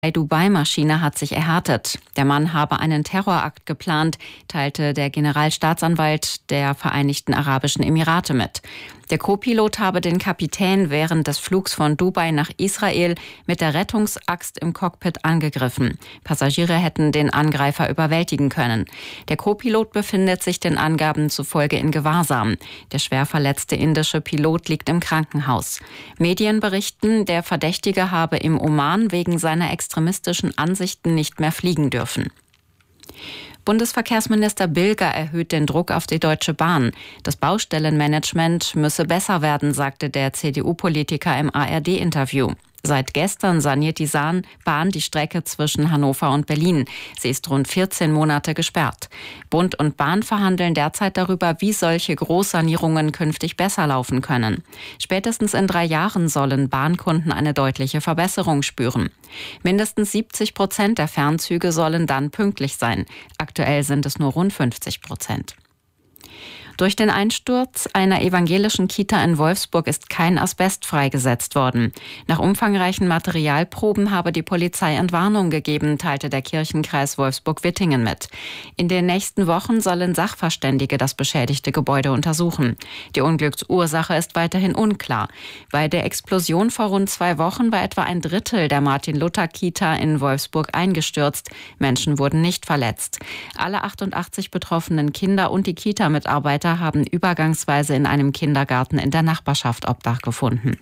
Die Dubai-Maschine hat sich erhärtet. Der Mann habe einen Terrorakt geplant, teilte der Generalstaatsanwalt der Vereinigten Arabischen Emirate mit. Der Co-Pilot habe den Kapitän während des Flugs von Dubai nach Israel mit der Rettungsaxt im Cockpit angegriffen. Passagiere hätten den Angreifer überwältigen können. Der Co-Pilot befindet sich den Angaben zufolge in Gewahrsam. Der schwer verletzte indische Pilot liegt im Krankenhaus. Medien berichten, der Verdächtige habe im Oman wegen seiner extremistischen Ansichten nicht mehr fliegen dürfen. Bundesverkehrsminister Bilger erhöht den Druck auf die Deutsche Bahn. Das Baustellenmanagement müsse besser werden, sagte der CDU-Politiker im ARD-Interview. Seit gestern saniert die Bahn die Strecke zwischen Hannover und Berlin. Sie ist rund 14 Monate gesperrt. Bund und Bahn verhandeln derzeit darüber, wie solche Großsanierungen künftig besser laufen können. Spätestens in 3 Jahren sollen Bahnkunden eine deutliche Verbesserung spüren. Mindestens 70% der Fernzüge sollen dann pünktlich sein. Aktuell sind es nur rund 50%. Durch den Einsturz einer evangelischen Kita in Wolfsburg ist kein Asbest freigesetzt worden. Nach umfangreichen Materialproben habe die Polizei Entwarnung gegeben, teilte der Kirchenkreis Wolfsburg-Wittingen mit. In den nächsten Wochen sollen Sachverständige das beschädigte Gebäude untersuchen. Die Unglücksursache ist weiterhin unklar. Bei der Explosion vor rund 2 Wochen war etwa ein Drittel der Martin-Luther-Kita in Wolfsburg eingestürzt. Menschen wurden nicht verletzt. Alle 88 betroffenen Kinder und die Kita-Mitarbeiter haben übergangsweise in einem Kindergarten in der Nachbarschaft Obdach gefunden.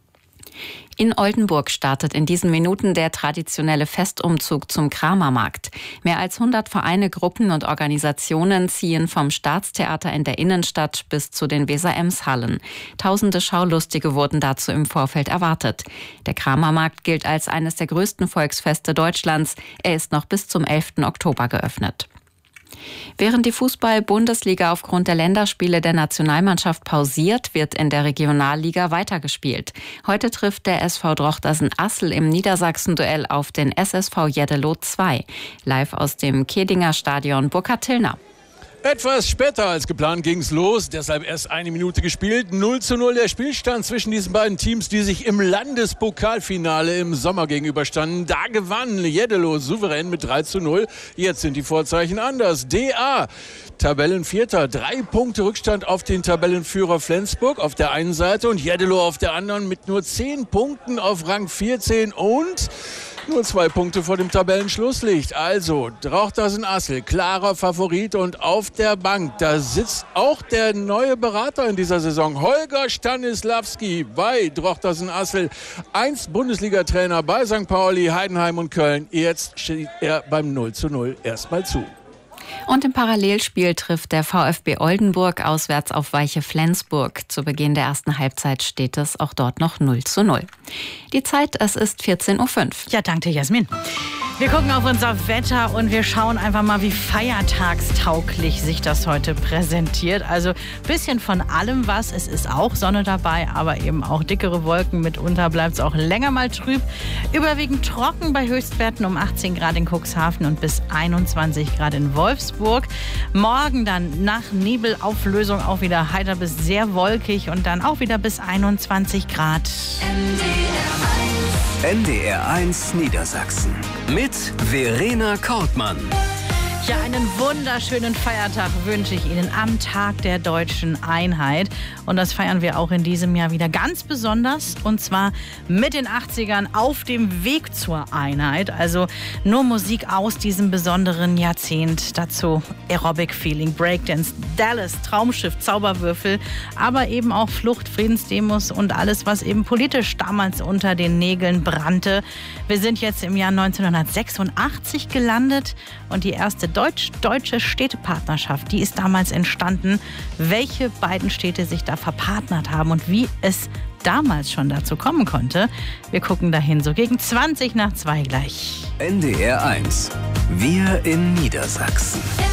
In Oldenburg startet in diesen Minuten der traditionelle Festumzug zum Kramermarkt. Mehr als 100 Vereine, Gruppen und Organisationen ziehen vom Staatstheater in der Innenstadt bis zu den Weser-Ems-Hallen. Tausende Schaulustige wurden dazu im Vorfeld erwartet. Der Kramermarkt gilt als eines der größten Volksfeste Deutschlands. Er ist noch bis zum 11. Oktober geöffnet. Während die Fußball-Bundesliga aufgrund der Länderspiele der Nationalmannschaft pausiert, wird in der Regionalliga weitergespielt. Heute trifft der SV Drochtersen-Assel im Niedersachsen-Duell auf den SSV Jeddelo 2. Live aus dem Kedinger Stadion Burkhard-Tillner. Etwas später als geplant ging's los, deshalb erst 1 Minute gespielt. 0:0 der Spielstand zwischen diesen beiden Teams, die sich im Landespokalfinale im Sommer gegenüberstanden. Da gewann Jeddelo souverän mit 3:0. Jetzt sind die Vorzeichen anders. DA, Tabellenvierter, 3 Punkte Rückstand auf den Tabellenführer Flensburg auf der einen Seite und Jeddelo auf der anderen mit nur 10 Punkten auf Rang 14 und nur 2 Punkte vor dem Tabellenschlusslicht. Also Drochtersen-Assel, klarer Favorit und auf der Bank, da sitzt auch der neue Berater in dieser Saison, Holger Stanislawski bei Drochtersen-Assel. 1 Bundesliga-Trainer bei St. Pauli, Heidenheim und Köln. Jetzt steht er beim 0:0 erstmal zu. Und im Parallelspiel trifft der VfB Oldenburg auswärts auf Weiche Flensburg. Zu Beginn der ersten Halbzeit steht es auch dort noch 0:0. Die Zeit, es ist 14:05 Uhr. Ja, danke Jasmin. Wir gucken auf unser Wetter und wir schauen einfach mal, wie feiertagstauglich sich das heute präsentiert. Also ein bisschen von allem was. Es ist auch Sonne dabei, aber eben auch dickere Wolken. Mitunter bleibt es auch länger mal trüb. Überwiegend trocken bei Höchstwerten um 18 Grad in Cuxhaven und bis 21 Grad in Wolfsburg. Morgen dann nach Nebelauflösung auch wieder heiter bis sehr wolkig und dann auch wieder bis 21 Grad. NDR 1 Niedersachsen mit Verena Kortmann. Ja, einen wunderschönen Feiertag wünsche ich Ihnen am Tag der Deutschen Einheit. Und das feiern wir auch in diesem Jahr wieder ganz besonders. Und zwar mit den 80ern auf dem Weg zur Einheit. Also nur Musik aus diesem besonderen Jahrzehnt. Dazu Aerobic Feeling, Breakdance, Dallas, Traumschiff, Zauberwürfel. Aber eben auch Flucht, Friedensdemos und alles, was eben politisch damals unter den Nägeln brannte. Wir sind jetzt im Jahr 1986 gelandet. Und die erste deutsch-deutsche Städtepartnerschaft, die ist damals entstanden. Welche beiden Städte sich da verpartnert haben und wie es damals schon dazu kommen konnte. Wir gucken dahin so gegen 20 nach 2 gleich. NDR 1. Wir in Niedersachsen.